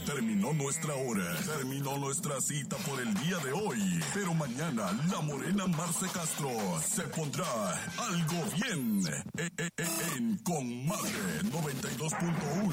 Terminó nuestra hora, terminó nuestra cita por el día de hoy. Pero mañana la morena Marce Castro se pondrá algo bien en Comadre 92.1.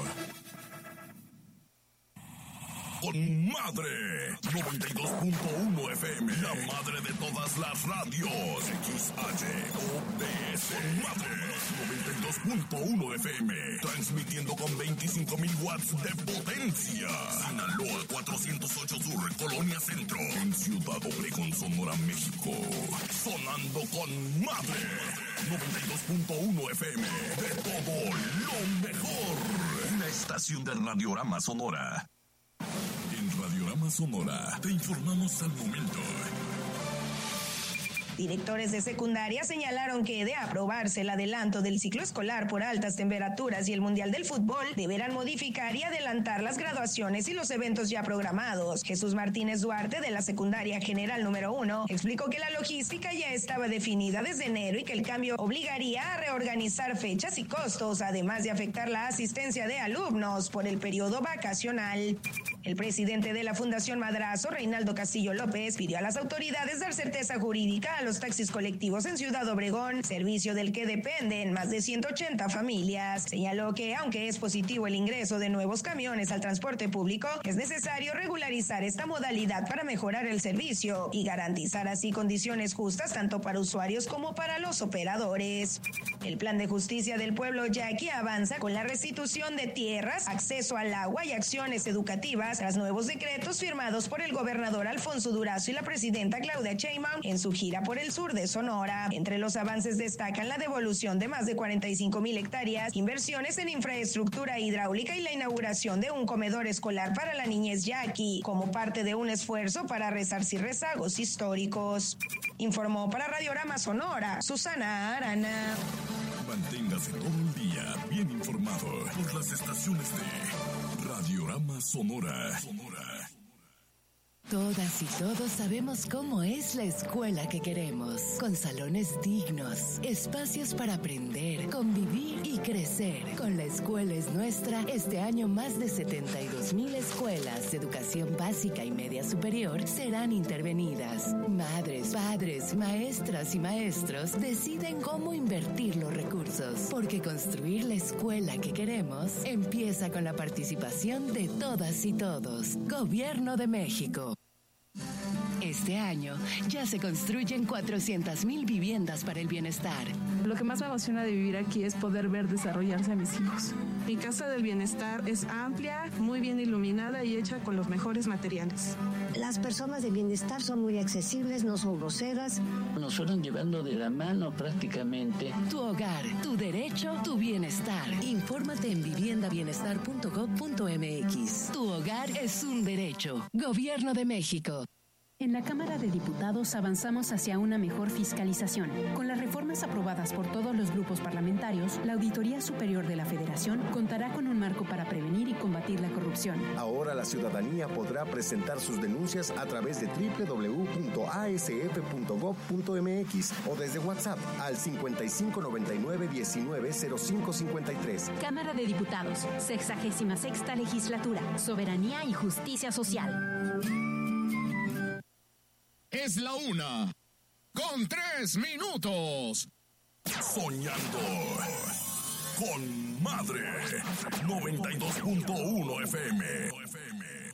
Con Madre 92.1 FM, la madre de todas las radios. XHOPS Madre 92.1 FM, transmitiendo con 25,000 watts de potencia. Sinaloa 408 Sur, Colonia Centro, en Ciudad Obregón, Sonora, México. Sonando con Madre 92.1 FM, de todo lo mejor. Una estación de Radiorama Sonora. En Radiorama Sonora te informamos al momento. Directores de secundaria señalaron que de aprobarse el adelanto del ciclo escolar por altas temperaturas y el Mundial del Fútbol, deberán modificar y adelantar las graduaciones y los eventos ya programados. Jesús Martínez Duarte, de la Secundaria General número 1, explicó que la logística ya estaba definida desde enero y que el cambio obligaría a reorganizar fechas y costos, además de afectar la asistencia de alumnos por el periodo vacacional. El presidente de la Fundación Madrazo, Reinaldo Castillo López, pidió a las autoridades dar certeza jurídica a los taxis colectivos en Ciudad Obregón, servicio del que dependen más de 180 familias. Señaló que, aunque es positivo el ingreso de nuevos camiones al transporte público, es necesario regularizar esta modalidad para mejorar el servicio y garantizar así condiciones justas tanto para usuarios como para los operadores. El Plan de Justicia del Pueblo Yaqui avanza con la restitución de tierras, acceso al agua y acciones educativas tras nuevos decretos firmados por el gobernador Alfonso Durazo y la presidenta Claudia Sheinbaum en su gira por el sur de Sonora. Entre los avances destacan la devolución de más de 45,000 hectáreas, inversiones en infraestructura hidráulica y la inauguración de un comedor escolar para la niñez yaqui, como parte de un esfuerzo para resarcir rezagos históricos. Informó para Radiorama Sonora, Susana Arana. Manténgase todo el día bien informado por las estaciones de Radiorama Sonora. Todas y todos sabemos cómo es la escuela que queremos, con salones dignos, espacios para aprender, convivir y crecer. Con La Escuela es Nuestra, este año más de 72,000 escuelas de educación básica y media superior serán intervenidas. Madres, padres, maestras y maestros deciden cómo invertir los recursos, porque construir la escuela que queremos empieza con la participación de todas y todos. Gobierno de México. Este año ya se construyen 400,000 viviendas para el bienestar. Lo que más me emociona de vivir aquí es poder ver desarrollarse a mis hijos. Mi casa del bienestar es amplia, muy bien iluminada y hecha con los mejores materiales. Las personas de bienestar son muy accesibles, no son groseras. Nos fueron llevando de la mano prácticamente. Tu hogar, tu derecho, tu bienestar. Infórmate en viviendabienestar.gov.mx. Tu hogar es un derecho. Gobierno de México. En la Cámara de Diputados avanzamos hacia una mejor fiscalización. Con las reformas aprobadas por todos los grupos parlamentarios, la Auditoría Superior de la Federación contará con un marco para prevenir y combatir la corrupción. Ahora la ciudadanía podrá presentar sus denuncias a través de www.asf.gov.mx o desde WhatsApp al 5599-190553. Cámara de Diputados, 66ª Legislatura, Soberanía y Justicia Social. Es la 1:03. Soñando con Madre 92.1 FM.